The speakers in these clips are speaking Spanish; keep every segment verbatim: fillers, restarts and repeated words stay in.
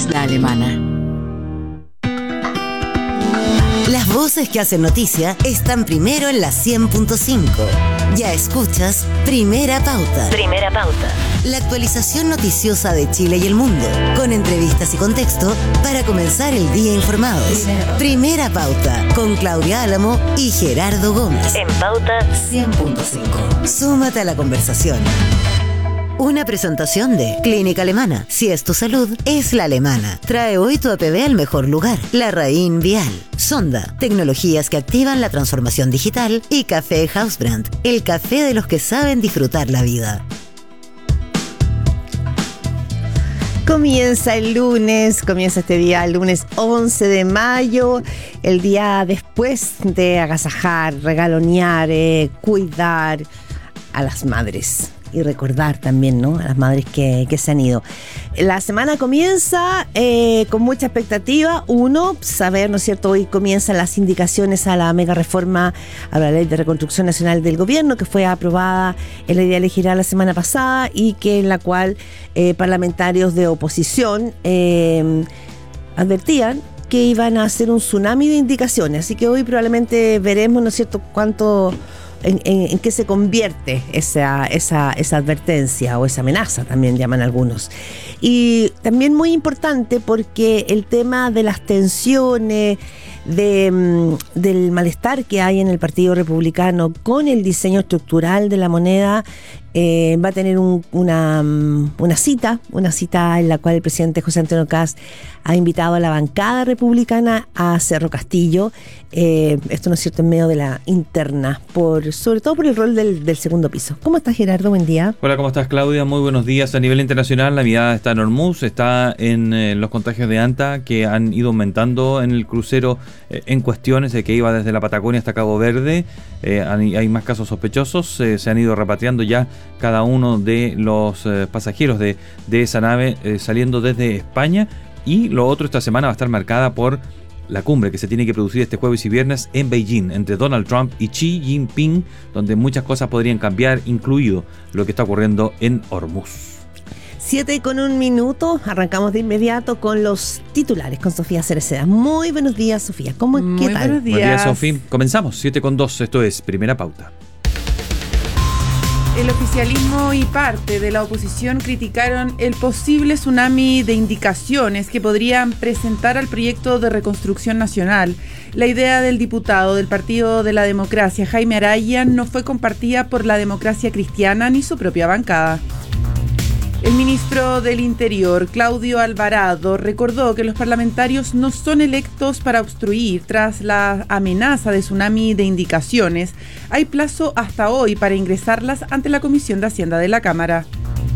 es la alemana. Las voces que hacen noticia están primero en la cien punto cinco. Ya escuchas Primera Pauta. Primera Pauta. La actualización noticiosa de Chile y el mundo, con entrevistas y contexto para comenzar el día informados. Primera, Primera Pauta, con Claudia Álamo y Gerardo Gómez. En Pauta cien punto cinco. Súmate a la conversación. Una presentación de Clínica Alemana. Si es tu salud, es la alemana. Trae hoy tu A P B al mejor lugar. La Raín Vial. Sonda. Tecnologías que activan la transformación digital. Y Café Hausbrand. El café de los que saben disfrutar la vida. Comienza el lunes, comienza este día, el lunes once de mayo, el día después de agasajar, regalonear, eh, cuidar a las madres. Y recordar también, ¿no?, a las madres que, que se han ido. La semana comienza eh, con mucha expectativa. Uno, saber, ¿no es cierto?, hoy comienzan las indicaciones a la mega reforma a la Ley de Reconstrucción Nacional del Gobierno, que fue aprobada en la idea legislar la semana pasada y que en la cual eh, parlamentarios de oposición eh, advertían que iban a hacer un tsunami de indicaciones. Así que hoy probablemente veremos, ¿no es cierto?, cuánto... En, en, en qué se convierte esa, esa, esa advertencia o esa amenaza, también llaman algunos. Y también muy importante porque el tema de las tensiones, de, del malestar que hay en el Partido Republicano con el diseño estructural de la moneda, eh, va a tener un, una, una cita, una cita en la cual el presidente José Antonio Kast ha invitado a la bancada republicana a Cerro Castillo. Eh, esto no es cierto, en medio de la interna, por sobre todo por el rol del, del segundo piso. ¿Cómo estás, Gerardo? Buen día. Hola, ¿cómo estás, Claudia? Muy buenos días. A nivel internacional, la mirada está en Hormuz, está en eh, los contagios de ANTA que han ido aumentando en el crucero eh, en cuestiones de que iba desde la Patagonia hasta Cabo Verde. Eh, hay, hay más casos sospechosos, eh, se han ido repatriando ya cada uno de los eh, pasajeros de, de esa nave eh, saliendo desde España. Y lo otro, esta semana va a estar marcada por la cumbre que se tiene que producir este jueves y viernes en Beijing entre Donald Trump y Xi Jinping, donde muchas cosas podrían cambiar, incluido lo que está ocurriendo en Hormuz. Siete con un minuto, arrancamos de inmediato con los titulares con Sofía Cereceda. Muy buenos días, Sofía. ¿Cómo, Muy ¿Qué tal? Buenos días. Buenos días, Sofía. Comenzamos, siete con dos, esto es Primera Pauta. El oficialismo y parte de la oposición criticaron el posible tsunami de indicaciones que podrían presentar al proyecto de reconstrucción nacional. La idea del diputado del Partido de la Democracia, Jaime Araya, no fue compartida por la Democracia Cristiana ni su propia bancada. El ministro del Interior, Claudio Alvarado, recordó que los parlamentarios no son electos para obstruir tras la amenaza de tsunami de indicaciones. Hay plazo hasta hoy para ingresarlas ante la Comisión de Hacienda de la Cámara.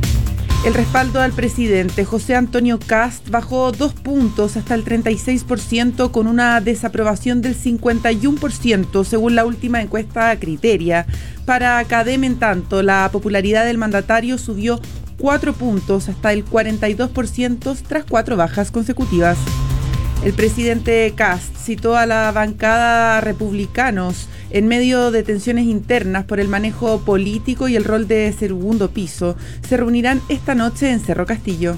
El respaldo al presidente José Antonio Kast bajó dos puntos hasta el treinta y seis por ciento con una desaprobación del cincuenta y uno por ciento según la última encuesta Criteria. Para Academ, en tanto, la popularidad del mandatario subió cuatro puntos hasta el cuarenta y dos por ciento tras cuatro bajas consecutivas. El presidente Kast citó a la bancada republicanos en medio de tensiones internas por el manejo político y el rol de segundo piso. Se reunirán esta noche en Cerro Castillo.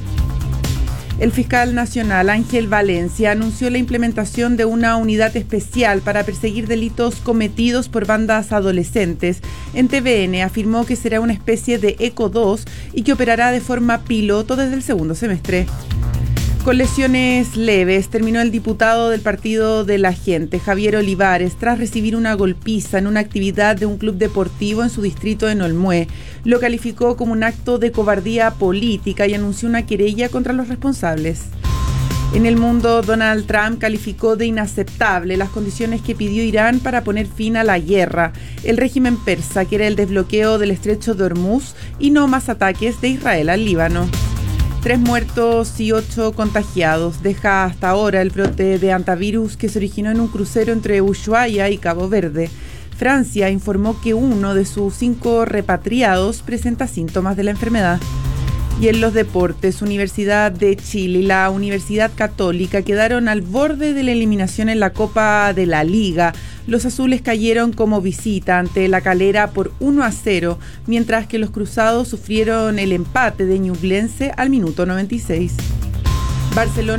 El fiscal nacional Ángel Valencia anunció la implementación de una unidad especial para perseguir delitos cometidos por bandas adolescentes. En T V N afirmó que será una especie de ECO dos y que operará de forma piloto desde el segundo semestre. Con lesiones leves terminó el diputado del Partido de la Gente, Javier Olivares, tras recibir una golpiza en una actividad de un club deportivo en su distrito en Olmué. Lo calificó como un acto de cobardía política y anunció una querella contra los responsables. En el mundo, Donald Trump calificó de inaceptable las condiciones que pidió Irán para poner fin a la guerra. El régimen persa quiere el desbloqueo del estrecho de Hormuz y no más ataques de Israel al Líbano. Tres muertos y ocho contagiados deja hasta ahora el brote de hantavirus que se originó en un crucero entre Ushuaia y Cabo Verde. Francia informó que uno de sus cinco repatriados presenta síntomas de la enfermedad. Y en los deportes, Universidad de Chile y la Universidad Católica quedaron al borde de la eliminación en la Copa de la Liga. Los azules cayeron como visita ante La Calera por uno a cero, mientras que los cruzados sufrieron el empate de Ñublense al minuto noventa y seis. Barcelona